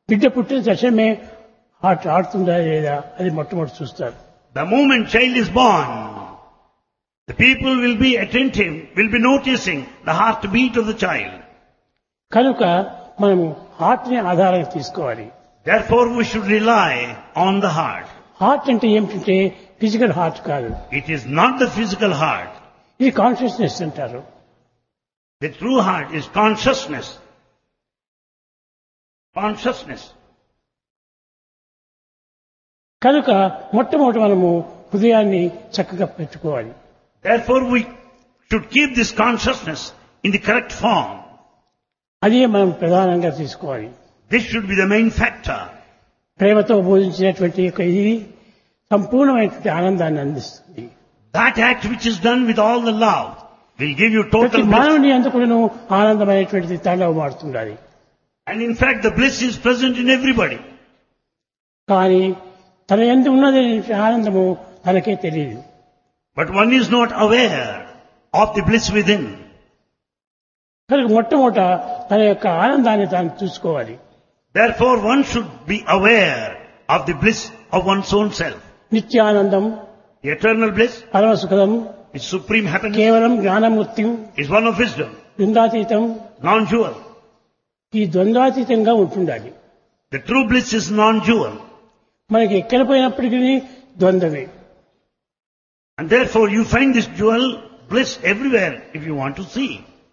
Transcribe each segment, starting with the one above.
బిడ్డ పుట్టిన తక్షణమే హార్ట్ ఆడుతుందా లేదా అది మొట్టమొదటి చూస్తారు. The moment child is born, the people will be attentive, will be noticing the heartbeat of the child. కనుక మనము హార్ట్ ని ఆధారంగా తీసుకోవాలి. Therefore we should rely on the heart. Heart అంటే ఏమిటంటే ఫిజికల్ హార్ట్ కాదు, It is not the physical heart. ఇది consciousness అంటారు. The true heart is consciousness. Consciousness. కనుక మొట్టమొదటి మనము హృదయాన్ని చక్కగా పెట్టుకోవాలి. Therefore we should keep this consciousness in the correct form. అదే మనం ప్రధానంగా తీసుకోవాలి. This should be the main factor. ప్రేమతో బోధించినటువంటి యొక్క ఇది సంపూర్ణమైనటువంటి ఆనందాన్ని అందిస్తుంది. That act which is done with all the love will give you ప్రతి total bliss. మానవుని అందుకును ఆనందమైనటువంటిది తాండవమాడుతుండాలి. And in fact the bliss is present in everybody. కానీ తన యందు ఉన్నది ఆనందము తనకే తెలియదు. But one is not aware of the bliss within. కనుక మొట్టమొదట తన యొక్క ఆనందాన్ని తాను చూసుకోవాలి. Therefore one should be aware of the bliss of one's own self. Nityanandam, The eternal bliss పరమసుఖం, is supreme happiness, కేవలం Gnanamurthy, is one of wisdom, ద్వంద్వాతీతం, non-dual. ఈ ద్వంద్వాతీతంగా ఉంటుండాలి. The true bliss is non-dual. మనకి ఎక్కడ పోయినప్పటికీ ద్వంద్వమే. And therefore you find this dual bliss everywhere if you want to see.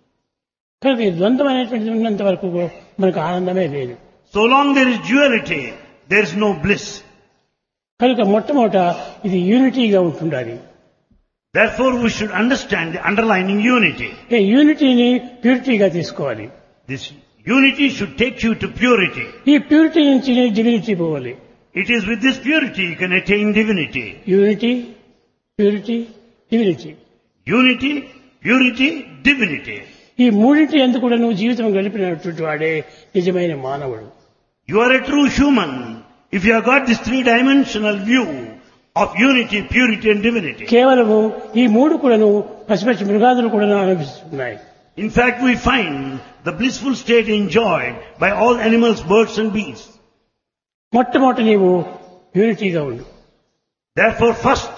కనుక ఈ ద్వంద్వం అనేటువంటిది ఉన్నంత వరకు మనకు ఆనందమే లేదు. So long there is duality, there is no bliss. కనుక మొట్టమొదట ఇది యూనిటీగా ఉంటుండాలి. Therefore we should understand the underlying unity. ఈ యూనిటీని ప్యూరిటీగా తీసుకోవాలి. This unity should take you to purity. ఈ ప్యూరిటీ నుంచి డివినిటీ పోవాలి. It is with this purity you can attain divinity. Unity, purity, divinity. Unity, purity, divinity. ఈ మూడింటి ఎందుకు కూడా నువ్వు జీవితం గడిపినటువంటి వాడే నిజమైన మానవుడు. You are a true human if you have got this three-dimensional view of unity, purity and divinity. కేవలము ఈ మూడు కూడాను పసిపసి మృగాదులు కూడా అనుభవిస్తున్నాయి. In fact, we find the blissful state enjoyed by all animals, birds and beasts. మొట్టమొదట నీవు యూనిటీగా ఉండు. Therefore, first,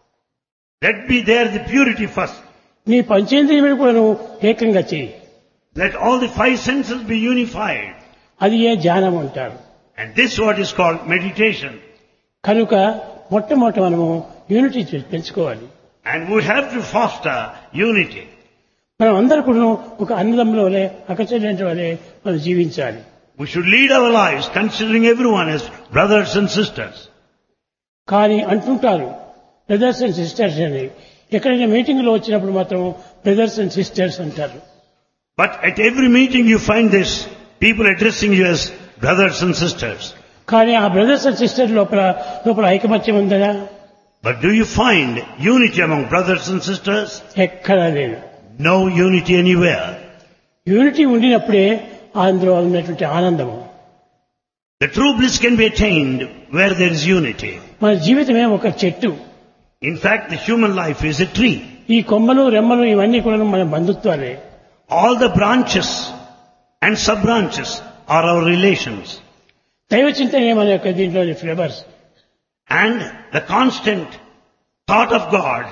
let be there the purity first. నీ పంచేంద్రియములు కూడాను ఏకంగా చేయి. Let all the five senses be unified. అది ఏ ధ్యానం అంటారు. And this is what is called meditation. కనుక మొట్టమొదట మనము యూనిటీ పెంచుకోవాలి. And we have to foster unity. మనం అందరూ కూడా ఒక అన్నదమ్ముల వలె అక్కచెల్లెంటి వలె మనం జీవించాలి. We should lead our lives considering everyone as brothers and sisters. కానీ అంటుంటారు బ్రదర్స్ అండ్ సిస్టర్స్ అని. ఎక్కడైనా మీటింగ్ లో వచ్చినప్పుడు మాత్రం బ్రదర్స్ అండ్ సిస్టర్స్ అంటారు. But at every meeting you find this, people addressing you as brothers and sisters. కానీ ఆ బ్రదర్స్ అండ్ సిస్టర్ లోపల ఐకమత్యం ఉందా? But do you find unity among brothers and sisters? ఎక్కడా లేదు. No unity anywhere. యూనిటీ ఉండినప్పుడే అందులో ఉన్నటువంటి ఆనందము. The true bliss can be attained where there is unity. మన జీవితమే ఒక చెట్టు. In fact, the human life is a tree. ఈ కొమ్మలు రెమ్మలు ఇవన్నీ కూడా మన బంధుత్వాలే. All the branches and sub-branches are our relations. దైవ చింతనే మన యొక్క దీంట్లోని flavours. And the constant thought of God.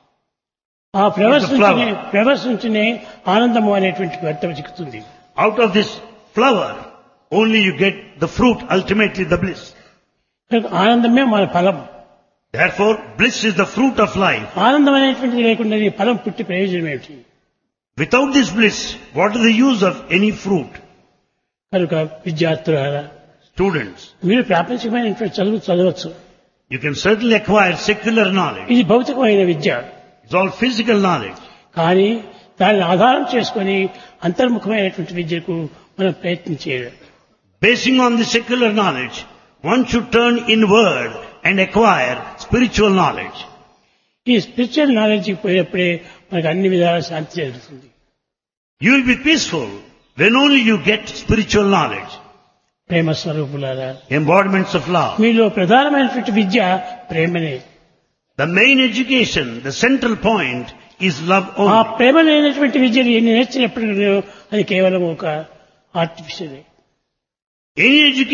ఆ ఫ్లేవర్స్ నుంచినే ఆనందము అనేటువంటి అర్థం చిక్కుతుంది. Out of this flower, only you get the fruit, ultimately the bliss. ఆనందమే మన ఫలం. Therefore, bliss is the fruit of life. ఆనందం అనేటువంటిది లేకుండా ఈ ఫలం పుట్టి ప్రయోజనం ఏమిటి? Without this bliss, what is the use of any fruit? కనుక విద్యార్థులారా, Students, మీరు ప్రాపంచికమైనటువంటి చదవచ్చు. you can certainly acquire secular knowledge. ఇది భౌతికమైన విద్య. It's all physical knowledge. కానీ దానిని ఆధారం చేసుకొని అంతర్ముఖమైనటువంటి విద్యకు మనం ప్రయత్నం చేయాలి. Basing on the secular knowledge, one should turn inward and acquire spiritual knowledge. ఈ స్పిరిచువల్ నాలెడ్జ్ పోయినప్పుడే మనకు అన్ని విధాల శాంతి జరుగుతుంది. You will be peaceful when only you get spiritual knowledge. ప్రేమ స్వరూపులారా, Embodiments of love. మీలో ప్రధానమైనటువంటి విద్య ప్రేమనే. The main education, the central point is love ఆ only. ప్రేమ లేనటువంటి విద్యను ఎన్ని నేర్చినప్పటికీ అది కేవలం ఒక ఆర్టిఫిషియల్. Any education